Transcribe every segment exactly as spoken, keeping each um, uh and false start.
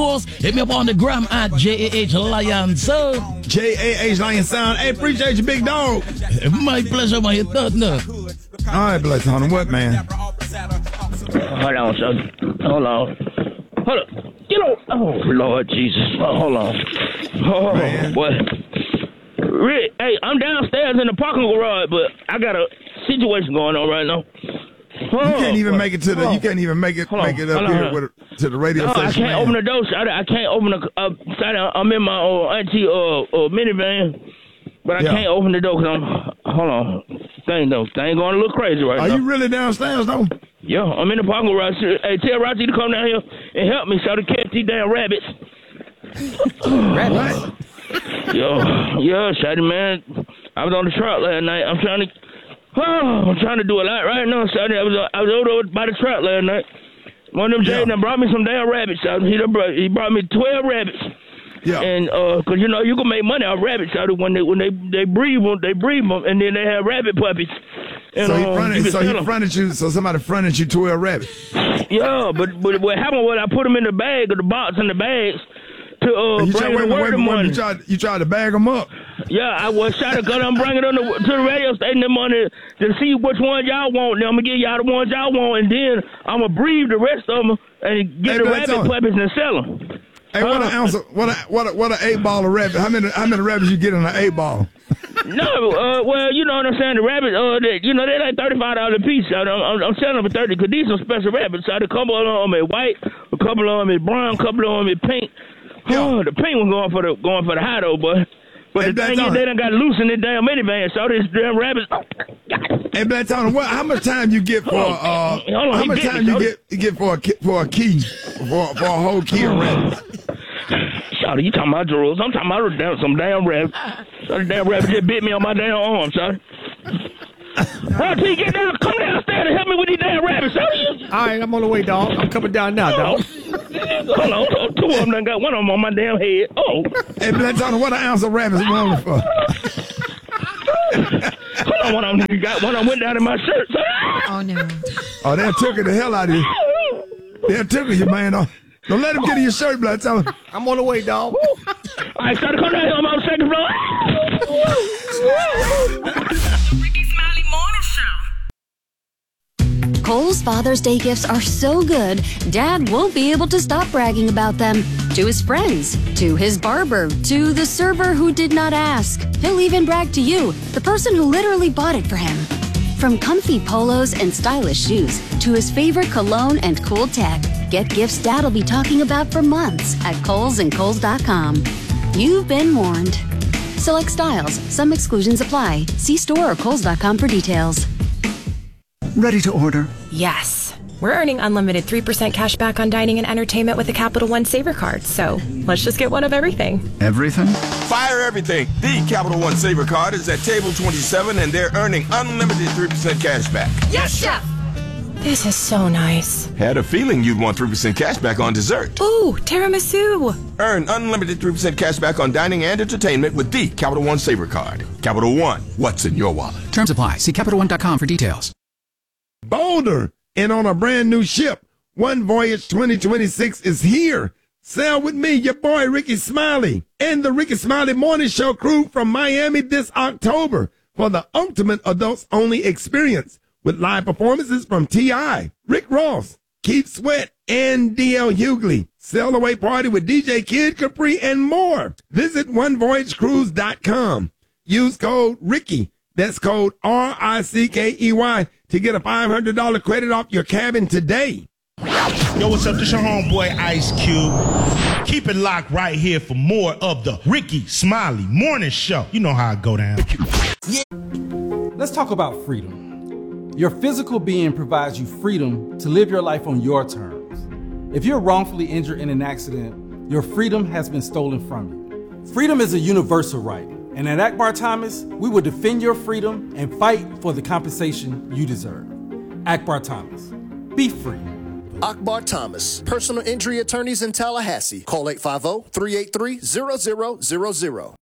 Hit me up on the gram at J A H Lion Sound. J A H Lion Sound. Hey, appreciate you, big dog. My pleasure, man. You don't know. All right, bless on what, man? Hold on, son. Hold on. Hold on. Get on. Oh, Lord Jesus. Oh, hold on. Oh, man. Boy. Rick, hey, I'm downstairs in the parking garage, but I got a situation going on right now. Oh, you can't even make it to the. Oh. You can't even make it hold make on, it up here on. with to the radio no, station. I can't man. open the door. I, I can't open the. Uh, I'm in my uh, auntie uh, uh, minivan, but I yeah. can't open the door because I'm. Hold on, thing though, thing going a little crazy right Are now. Are you really downstairs though? Yeah, I'm in the parking garage. Hey, tell Roger to come down here and help me so to catch these damn rabbits. Rabbits. Yo, yeah, Shady man. I was on the truck last night. I'm trying to. Oh, I'm trying to do a lot right now, son. I was I was over by the truck last night. One of them Jaden yeah. brought me some damn rabbits. Son. He brought he brought me twelve rabbits. Yeah. And uh, cause you know you can make money off rabbits. Son. When they when they they breed them, they breed them, and then they have rabbit puppies. And, so he uh, fronted, so he fronted you. So somebody fronted you twelve rabbits. Yeah, but but what happened was I put them in the bag or the box in the bags. To uh, you bring tried, the word of money. You tried, you tried to bag them up. Yeah, I was trying to come and bring it on the, to the radio station the money to see which one y'all want. Then I'm going to give y'all the ones y'all want, and then I'm going to breed the rest of them and get hey, the rabbit puppies and sell them. Hey, what uh, an ounce of, what a, what a, what an eight ball of rabbit. How many, how many rabbits you get in an eight ball? No, uh, well, you know what I'm saying. The rabbits, uh, they, you know, they're like thirty-five dollars a piece. I'm, I'm, I'm selling them for thirty because these are special rabbits. So a couple of them are white, a couple of them are brown, a couple of them are pink. Oh, the pink one going for the going for the high though, boy. But hey, the thing is, they done got loose in this damn minivan, so these damn rabbits. Hey, Black Tony, what? How much time you get for? Uh, Hold on, how much time me, you get you get for a for a key for for a whole key of rabbits? Shawty, you talking about Jerusalem? I'm talking about damn, some damn rabbit. Some damn rabbit just bit me on my damn arm, shawty. Well, T, get down, come downstairs and help me with these damn rabbits, shawty. All right, I'm on the way, dog. I'm coming down now, dog. Hold on, two of them done got one of them on my damn head. Oh. Hey, Black Tony, what an ounce of rabbits you want for? Hold on, one of them got one of them went down in my shirt. Oh no. Oh, they took it the hell out of you. They took it, you man. Don't let him get in your shirt, Black Tony. I'm on the way, dog. All right, start to come down here. I'm on the second floor. Ricky Smiley Morning Show. Kohl's Father's Day gifts are so good, Dad won't be able to stop bragging about them. To his friends, to his barber, to the server who did not ask. He'll even brag to you, the person who literally bought it for him. From comfy polos and stylish shoes to his favorite cologne and cool tech, get gifts Dad'll be talking about for months at Kohl's and Kohl's dot com. You've been warned. Select styles. Some exclusions apply. See store or Kohl's dot com for details. Ready to order? Yes. We're earning unlimited three percent cash back on dining and entertainment with the Capital One Saver Card, so let's just get one of everything. Everything? Fire everything. The Capital One Saver Card is at table twenty-seven, and they're earning unlimited three percent cash back. Yes, Chef! This is so nice. Had a feeling you'd want three percent cash back on dessert. Ooh, tiramisu. Earn unlimited three percent cash back on dining and entertainment with the Capital One Saver Card. Capital One, what's in your wallet? Terms apply. See Capital One dot com for details. Boulder and on a brand new ship. One Voyage twenty twenty-six is here. Sail with me, your boy Ricky Smiley, and the Ricky Smiley Morning Show crew from Miami this October for the ultimate adults-only experience with live performances from T I, Rick Ross, Keith Sweat, and D L Hughley. Sail away party with D J Kid Capri and more. Visit one voyage cruise dot com. Use code Ricky. That's code R I C K E Y to get a five hundred dollars credit off your cabin today. Yo, what's up? This your homeboy Ice Cube. Keep it locked right here for more of the Ricky Smiley Morning Show. You know how I go down. Let's talk about freedom. Your physical being provides you freedom to live your life on your terms. If you're wrongfully injured in an accident, your freedom has been stolen from you. Freedom is a universal right. And at Akbar Thomas, we will defend your freedom and fight for the compensation you deserve. Akbar Thomas, be free. Akbar Thomas, personal injury attorneys in Tallahassee. Call eight five zero, three eight three, zero zero zero zero.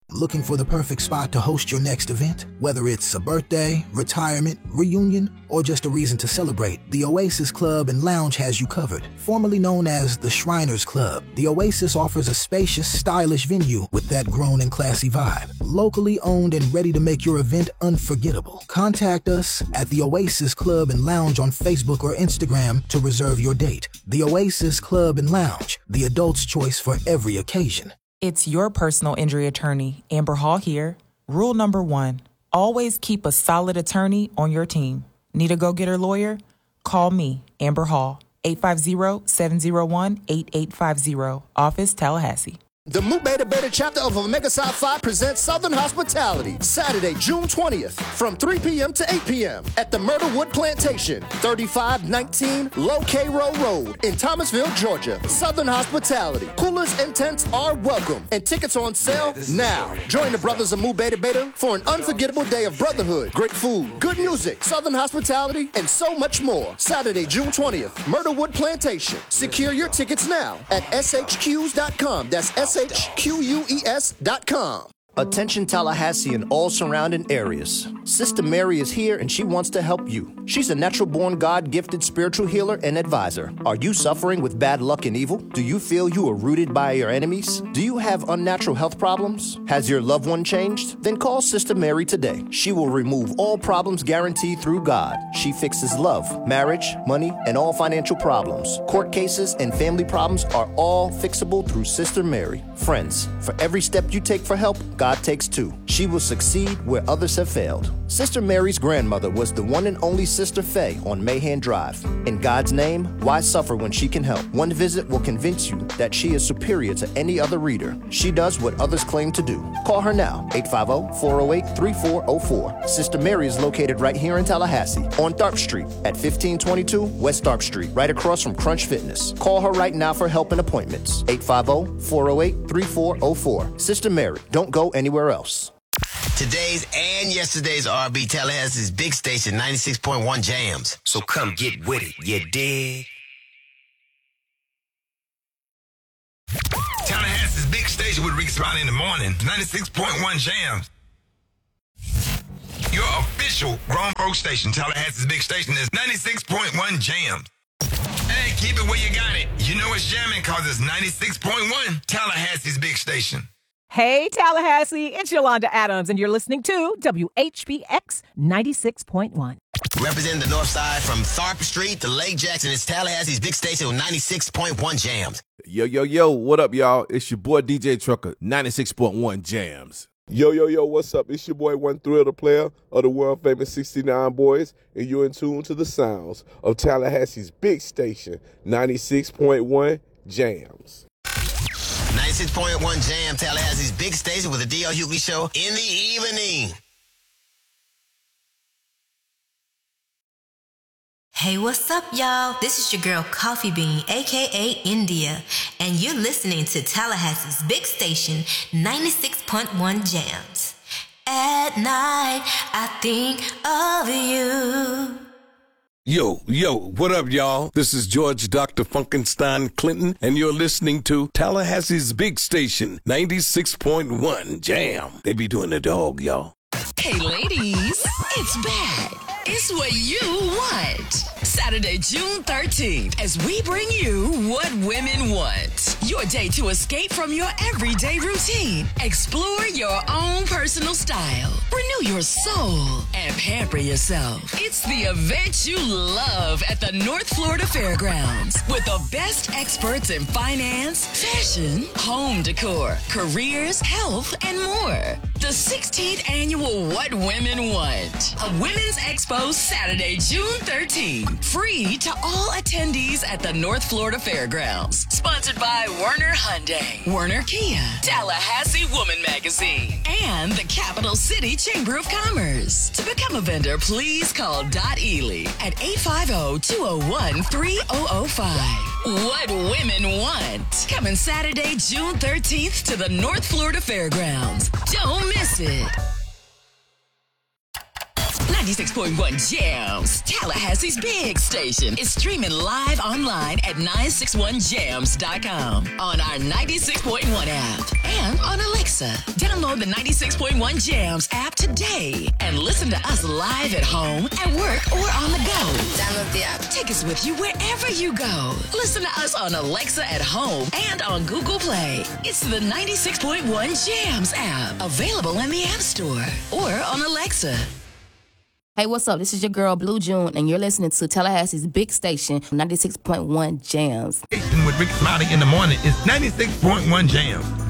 Looking for the perfect spot to host your next event? Whether it's a birthday, retirement, reunion, or just a reason to celebrate, the Oasis Club and Lounge has you covered. Formerly known as the Shriners Club, the Oasis offers a spacious, stylish venue with that grown and classy vibe. Locally owned and ready to make your event unforgettable. Contact us at the Oasis Club and Lounge on Facebook or Instagram to reserve your date. The Oasis Club and Lounge, the adult's choice for every occasion. It's your personal injury attorney, Amber Hall here. Rule number one, always keep a solid attorney on your team. Need a go-getter lawyer? Call me, Amber Hall, eight five zero, seven zero one, eight eight five zero, Office Tallahassee. The Mu Beta Beta chapter of Omega Psi Phi presents Southern Hospitality, Saturday, June twentieth, from three p.m. to eight p.m. at the Myrtlewood Plantation, thirty-five nineteen Low Cairo Road in Thomasville, Georgia. Southern Hospitality. Coolers and tents are welcome, and tickets on sale now. Join the brothers of Mu Beta Beta for an unforgettable day of brotherhood, great food, good music, Southern Hospitality, and so much more. Saturday, June twentieth, Myrtlewood Plantation. Secure your tickets now at S H Qs dot com. That's S H Q U E S dot com. Attention Tallahassee and all surrounding areas. Sister Mary is here and she wants to help you. She's a natural-born, God-gifted spiritual healer and advisor. Are you suffering with bad luck and evil? Do you feel you are rooted by your enemies? Do you have unnatural health problems? Has your loved one changed? Then call Sister Mary today. She will remove all problems guaranteed through God. She fixes love, marriage, money, and all financial problems. Court cases and family problems are all fixable through Sister Mary. Friends, for every step you take for help, God takes two. She will succeed where others have failed. Sister Mary's grandmother was the one and only Sister Faye on Mahan Drive. In God's name, why suffer when she can help? One visit will convince you that she is superior to any other reader. She does what others claim to do. Call her now, eight five zero, four zero eight, three four zero four. Sister Mary is located right here in Tallahassee on Tharp Street at fifteen twenty-two West Tharp Street, right across from Crunch Fitness. Call her right now for help and appointments. eight five zero, four zero eight, three four zero four. Sister Mary, don't go anywhere else. Today's and yesterday's R B Tallahassee's big station, ninety-six point one Jams. So come get with it, you dig? Tallahassee's big station with Ricky Smiley in the morning, ninety-six point one Jams. Your official grown folk station, Tallahassee's big station is ninety-six point one Jams. Hey, keep it where you got it. You know it's jamming cause it's ninety-six point one Tallahassee's big station. Hey, Tallahassee, it's Yolanda Adams, and you're listening to W H B X ninety-six point one. Representing the north side from Tharp Street to Lake Jackson, it's Tallahassee's big station with ninety-six point one Jams. Yo, yo, yo, what up, y'all? It's your boy D J Trucker, ninety-six point one Jams. Yo, yo, yo, what's up? It's your boy One Thrill, the player of the world famous sixty-nine Boys, and you're in tune to the sounds of Tallahassee's big station, ninety-six point one Jams. ninety-six point one Jam, Tallahassee's big station with the D L Hughley Show in the evening. Hey, what's up, y'all? This is your girl Coffee Bean, a k a. India, and you're listening to Tallahassee's big station, ninety-six point one Jams. At night, I think of you. Yo, yo, what up, y'all? This is George Doctor Funkenstein Clinton, and you're listening to Tallahassee's big station, ninety-six point one Jam. They be doing the dog, y'all. Hey, ladies, it's back. It's what you want. Saturday, June thirteenth, as we bring you what women want. Your day to escape from your everyday routine. Explore your own personal style. Renew your soul and pamper yourself. It's the event you love at the North Florida Fairgrounds with the best experts in finance, fashion, home decor, careers, health, and more. The sixteenth annual What Women Want. A women's expo Saturday, June thirteenth. Free to all attendees at the North Florida Fairgrounds. Sponsored by Werner Hyundai, Werner Kia, Tallahassee Woman Magazine, and the Capital City Chamber of Commerce. To become a vendor, please call Dot Ely at eight five zero, two zero one, three zero zero five. What Women Want. Coming Saturday, June thirteenth to the North Florida Fairgrounds. Don't miss it. ninety-six point one Jams, Tallahassee's big station, is streaming live online at nine six one jams dot com, on our ninety-six point one app, and on Alexa. Download the ninety-six point one Jams app today and listen to us live at home, at work, or on the go. Download the app. Take us with you wherever you go. Listen to us on Alexa at home and on Google Play. It's the ninety-six point one Jams app, available in the App Store or on Alexa. Hey, what's up? This is your girl, Blue June, and you're listening to Tallahassee's big station, ninety-six point one Jams. With Ricky Smiley in the morning is ninety-six point one Jams.